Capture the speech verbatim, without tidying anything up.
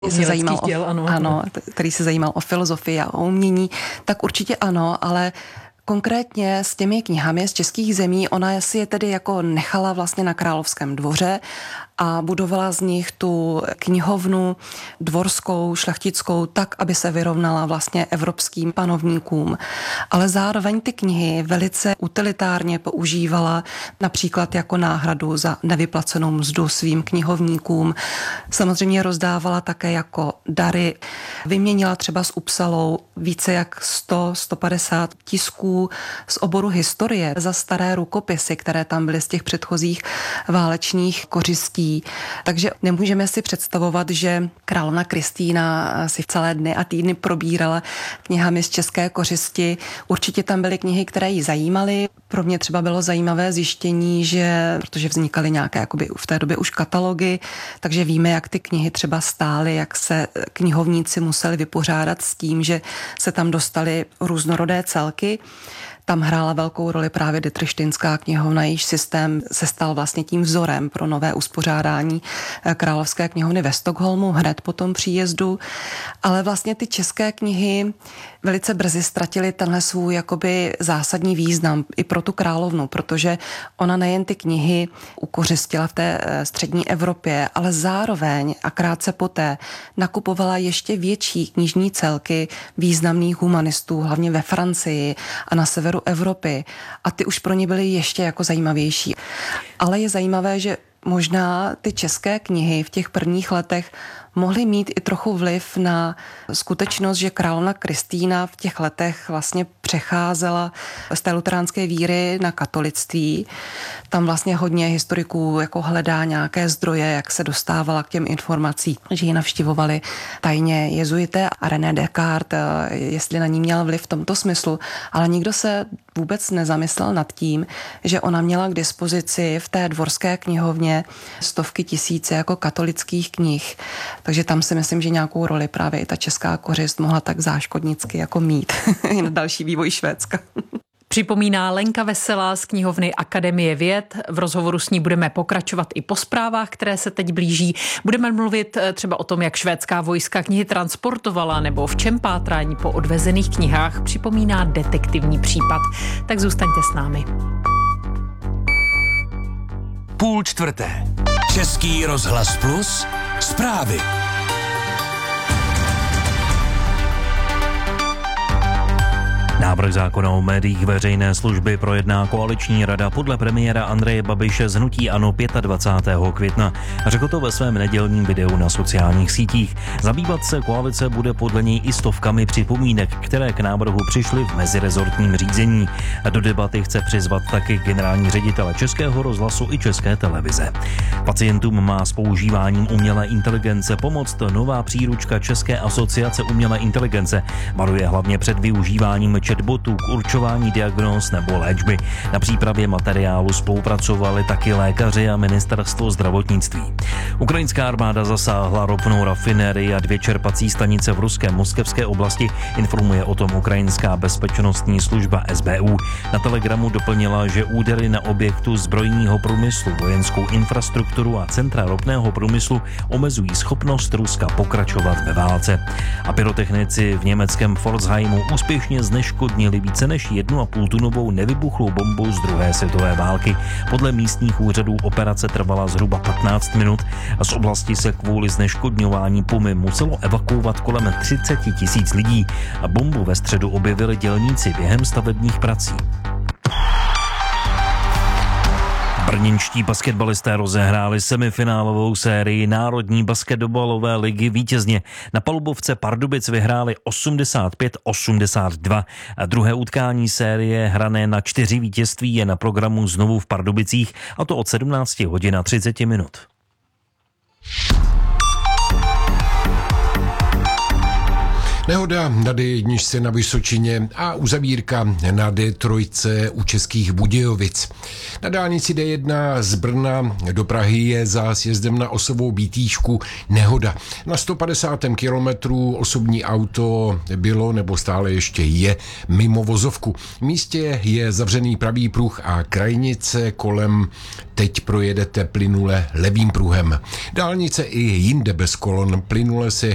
se zajímal děl, o, ano. ano, který se zajímal o filozofii a o umění, tak určitě ano, ale konkrétně s těmi knihami z českých zemí, ona si je tedy jako nechala vlastně na královském dvoře a budovala z nich tu knihovnu dvorskou, šlechtickou, tak, aby se vyrovnala vlastně evropským panovníkům. Ale zároveň ty knihy velice utilitárně používala například jako náhradu za nevyplacenou mzdu svým knihovníkům. Samozřejmě rozdávala také jako dary. Vyměnila třeba s Upsalou více jak sto až sto padesát tisků z oboru historie za staré rukopisy, které tam byly z těch předchozích válečných kořistí. Takže nemůžeme si představovat, že královna Kristýna si v celé dny a týdny probírala knihami z české kořisti. Určitě tam byly knihy, které ji zajímaly. Pro mě třeba bylo zajímavé zjištění, že protože vznikaly nějaké jakoby v té době už katalogy, takže víme, jak ty knihy třeba stály, jak se knihovníci museli vypořádat s tím, že se tam dostaly různorodé celky. Tam hrála velkou roli právě Dytrštinská knihovna, jejíž systém se stal vlastně tím vzorem pro nové uspořádání Královské knihovny ve Stockholmu hned po tom příjezdu. Ale vlastně ty české knihy velice brzy ztratily tenhle svůj jakoby zásadní význam i pro tu královnu, protože ona nejen ty knihy ukořistila v té střední Evropě, ale zároveň a krátce poté nakupovala ještě větší knižní celky významných humanistů, hlavně ve Francii a na severu Evropy. A ty už pro ně byly ještě jako zajímavější. Ale je zajímavé, že možná ty české knihy v těch prvních letech mohly mít i trochu vliv na skutečnost, že královna Kristýna v těch letech vlastně přecházela z té luteránské víry na katolictví. Tam vlastně hodně historiků jako hledá nějaké zdroje, jak se dostávala k těm informacím, že ji navštěvovali tajně jezuité a René Descartes, jestli na ní měl vliv v tomto smyslu, ale nikdo se vůbec nezamyslel nad tím, že ona měla k dispozici v té dvorské knihovně stovky tisíce jako katolických knih. Takže tam si myslím, že nějakou roli právě i ta česká kořist mohla tak záškodnicky jako mít na další vývoj Švédska. Připomíná Lenka Veselá z knihovny Akademie věd. V rozhovoru s ní budeme pokračovat i po zprávách, které se teď blíží. Budeme mluvit třeba o tom, jak švédská vojska knihy transportovala nebo v čem pátrání po odvezených knihách připomíná detektivní případ. Tak zůstaňte s námi. Půl čtvrté. Český rozhlas Plus. Zprávy. Návrh zákona o médiích veřejné služby projedná koaliční rada podle premiéra Andreje Babiše z hnutí ANO dvacátého pátého května. Řekl to ve svém nedělním videu na sociálních sítích. Zabývat se koalice bude podle něj i stovkami připomínek, které k návrhu přišly v mezirezortním řízení. Do debaty chce přizvat taky generální ředitele Českého rozhlasu i České televize. Pacientům má s používáním umělé inteligence pomoct nová příručka České asociace umělé inteligence. Varuje hlavně před využíváním chatbotů k určování diagnóz nebo léčby. Na přípravě materiálu spolupracovali taky lékaři a ministerstvo zdravotnictví. Ukrajinská armáda zasáhla ropnou rafinérii a dvě čerpací stanice v ruské moskevské oblasti, informuje o tom ukrajinská bezpečnostní služba S B U. Na Telegramu doplnila, že údery na objektu zbrojního průmyslu, vojenskou infrastrukturu a centra ropného průmyslu omezují schopnost Ruska pokračovat ve válce. A pyrotechnici v německém Pforzheimu úspěšně zneškodnili více než jednu a půl tunovou nevybuchlou bombu z druhé světové války. Podle místních úřadů operace trvala zhruba patnáct minut a z oblasti se kvůli zneškodňování pumy muselo evakuovat kolem třicet tisíc lidí a bombu ve středu objevili dělníci během stavebních prací. Brněnští basketbalisté rozehráli semifinálovou sérii Národní basketbalové ligy vítězně. Na palubovce Pardubic vyhráli osmdesát pět osmdesát dva. A druhé utkání série hrané na čtyři vítězství je na programu znovu v Pardubicích, a to od sedmnáct hodin a třicet minut. Nehoda na D jedna na Vysočině a uzavírka na D tři u Českých Budějovic. Na dálnici D jedna z Brna do Prahy je za sjezdem na Osovou Bítýšku nehoda. Na sto padesátém kilometru osobní auto bylo nebo stále ještě je mimo vozovku. V místě je zavřený pravý pruh a krajnice kolem teď projedete plynule levým pruhem. Dálnice i jinde bez kolon plynule se